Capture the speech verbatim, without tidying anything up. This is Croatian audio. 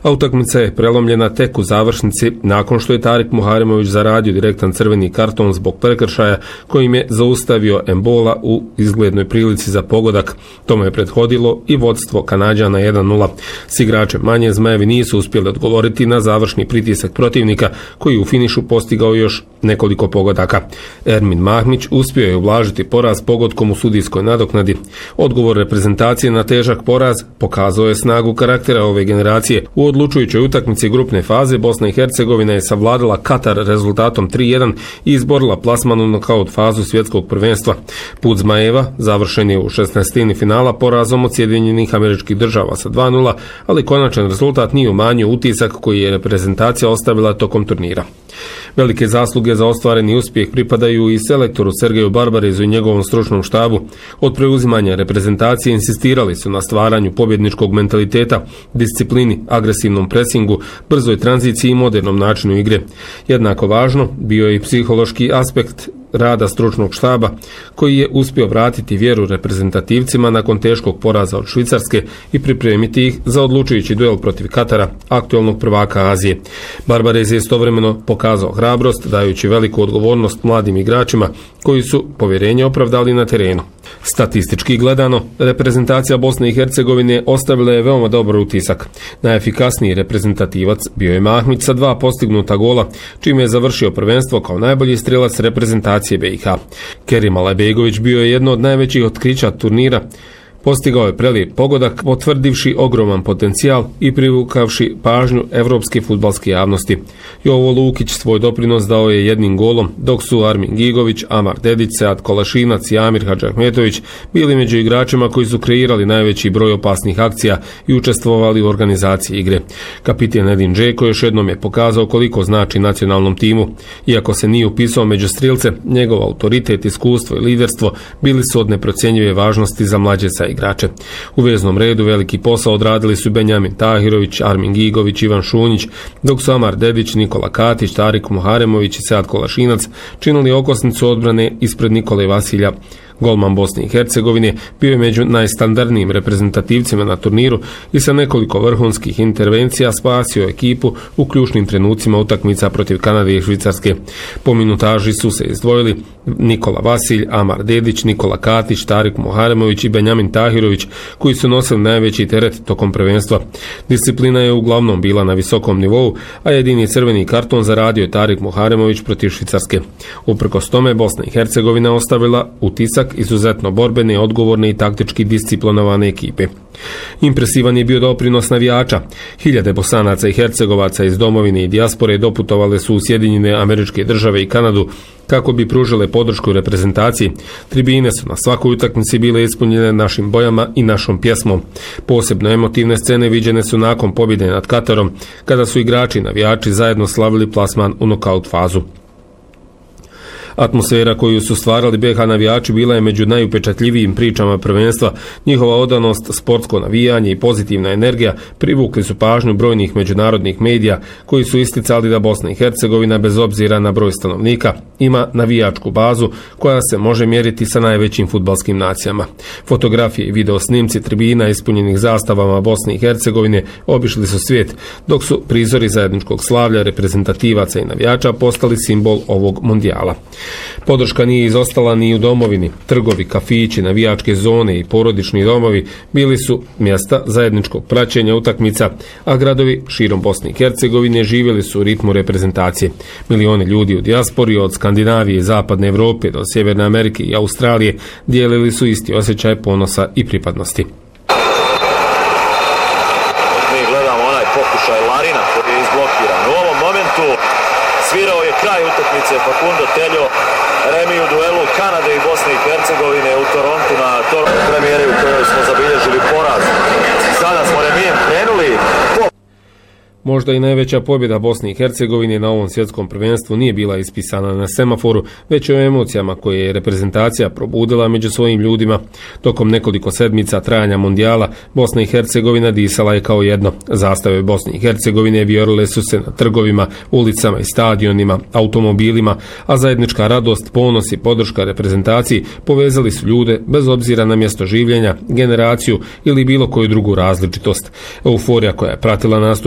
a utakmica je prelomljena tek u završnici nakon što je Tarik Muharemović zaradio direktan crveni karton zbog prekršaja kojim je zaustavio Embola u izglednoj prilici za pogodak. Tome je prethodilo i vodstvo Kanađana jedan nula. S igračem manje Zmajevi nisu uspjeli odgovoriti na završni pritisak protivnika koji u finišu postigao još nekoliko pogodaka. Ermin Mahmić uspio je ublažiti poraz pogodkom u sudijskoj nadoknadi. Odgovor reprezentacije na težak poraz pokazao je snagu karaktera ove generacije. U odlučujućoj utakmici grupne faze Bosna i Hercegovina je savladala Katar rezultatom tri jedan i izborila plasman u nokaut fazu svjetskog prvenstva. Put Zmajeva završen je u šesnaestini finala porazom od Sjedinjenih Američkih Država sa dva nula, ali konačan rezultat nije umanjio utisak koji je reprezentacija ostavila tokom turnira. Velike zasluge za ostvareni uspjeh pripadaju i selektoru Sergeju Barbarezu i njegovom stručnom štabu. Od preuzimanja reprezentacije insistirali su na stvaranju pobjedničkog mentaliteta, disciplini, agresivnom presingu, brzoj tranziciji i modernom načinu igre. Jednako važno bio je i psihološki aspekt rada stručnog štaba koji je uspio vratiti vjeru reprezentativcima nakon teškog poraza od Švicarske i pripremiti ih za odlučujući duel protiv Katara, aktualnog prvaka Azije. Barbarez je istovremeno pokazao hrabrost dajući veliku odgovornost mladim igračima koji su povjerenje opravdali na terenu. Statistički gledano, reprezentacija Bosne i Hercegovine ostavila je veoma dobar utisak. Najefikasniji reprezentativac bio je Mahmić sa dva postignuta gola, čime je završio prvenstvo kao najbolji strelac reprezentacije B i H. Kerim Alajbegović bio je jedno od najvećih otkrića turnira. Postigao je prelijep pogodak, potvrdivši ogroman potencijal i privukavši pažnju evropske fudbalske javnosti. Jovo Lukić svoj doprinos dao je jednim golom, dok su Armin Gigović, Amar Dedić, Sead Kolašinac i Amir Hadžahmetović bili među igračima koji su kreirali najveći broj opasnih akcija i učestvovali u organizaciji igre. Kapitan Edin Džeko još jednom je pokazao koliko znači nacionalnom timu. Iako se nije upisao među strilce, njegov autoritet, iskustvo i liderstvo bili su od neprocjenjive važnosti za mlađe sa igrače. U veznom redu veliki posao odradili su Benjamin Tahirović, Armin Gigović, Ivan Šunjić, dok su Amar Dedić, Nikola Katić, Tarik Muharemović i Sead Kolašinac činili okosnicu odbrane ispred Nikole Vasilja. Golman Bosne i Hercegovine bio je među najstandardnijim reprezentativcima na turniru i sa nekoliko vrhunskih intervencija spasio ekipu u ključnim trenucima utakmica protiv Kanade i Švicarske. Po minutaži su se izdvojili Nikola Vasilj, Amar Dedić, Nikola Katić, Tarik Muharemović i Benjamin Tahirović, koji su nosili najveći teret tokom prvenstva. Disciplina je uglavnom bila na visokom nivou, a jedini crveni karton zaradio je Tarik Muharemović protiv Švicarske. Uprkos tome Bosna i Hercegovina ostavila utisak izuzetno borbene, odgovorne i taktički disciplinovane ekipe. Impresivan je bio doprinos navijača. Hiljade Bosanaca i Hercegovaca iz domovine i dijaspore doputovale su u Sjedinjene Američke Države i Kanadu kako bi pružile podršku reprezentaciji. Tribine su na svakoj utakmici bile ispunjene našim bojama i našom pjesmom. Posebno emotivne scene viđene su nakon pobjede nad Katarom, kada su igrači i navijači zajedno slavili plasman u nokaut fazu. Atmosfera koju su stvarali B H navijači bila je među najupečatljivijim pričama prvenstva. Njihova odanost, sportsko navijanje i pozitivna energija privukli su pažnju brojnih međunarodnih medija koji su isticali da Bosna i Hercegovina bez obzira na broj stanovnika ima navijačku bazu koja se može mjeriti sa najvećim fudbalskim nacijama. Fotografije i video snimci tribina ispunjenih zastavama Bosne i Hercegovine obišli su svijet, dok su prizori zajedničkog slavlja reprezentativaca i navijača postali simbol ovog mondijala. Podrška nije izostala ni u domovini. Trgovi, kafići, navijačke zone i porodični domovi bili su mjesta zajedničkog praćenja utakmica, a gradovi širom Bosne i Hercegovine živjeli su u ritmu reprezentacije. Milioni ljudi u dijaspori od Skandinavije i Zapadne Evrope do Sjeverne Amerike i Australije dijelili su isti osjećaj ponosa i pripadnosti. Mi gledamo onaj pokušaj Larina koji je izblokiran. U ovom momentu svirao je kraj utakmice Facundo Tello, remi u duelu Kanade i Bosne i Hercegovine u Torontu na Toronto premijeri u kojoj smo zabilježili poraz. Sada smo remijem krenuli. Možda i najveća pobjeda Bosne i Hercegovine na ovom svjetskom prvenstvu nije bila ispisana na semaforu, već o emocijama koje je reprezentacija probudila među svojim ljudima. Tokom nekoliko sedmica trajanja mondijala, Bosna i Hercegovina disala je kao jedno. Zastave Bosne i Hercegovine vjerile su se na trgovima, ulicama i stadionima, automobilima, a zajednička radost, ponos i podrška reprezentaciji povezali su ljude bez obzira na mjesto življenja, generaciju ili bilo koju drugu različitost. Euforija koja je pratila nastup